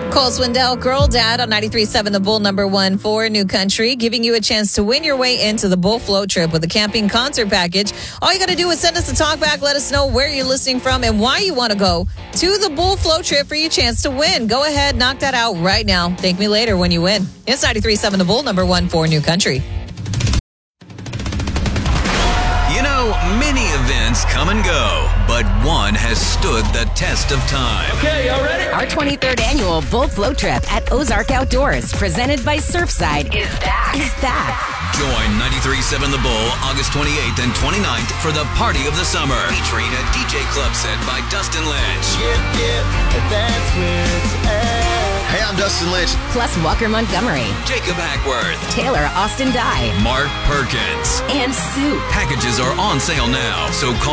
Cole Swindell, Girl Dad on 93.7 The Bull, number 1 for New Country, giving you a chance to win your way into the Bull Float Trip with a camping concert package. All you got to do is send us a talk back, let us know where you're listening from and why you want to go to the Bull Float Trip for your chance to win. Go ahead, knock that out right now. Thank me later when you win. It's 93.7 The Bull, number 1 for New Country. You know, many events come and go, but one has stood the test of time. Okay, y'all ready? Our 23rd annual Bull Float Trip at Ozark Outdoors, presented by Surfside, is back. Join 93.7 The Bull August 28th and 29th for the Party of the Summer, featuring a DJ club set by Dustin Lynch. That's where it's at. Hey, I'm Dustin Lynch. Plus Walker Montgomery, Jacob Hackworth, Taylor Austin Dye, Mark Perkins, and Sue. Packages are on sale now, so call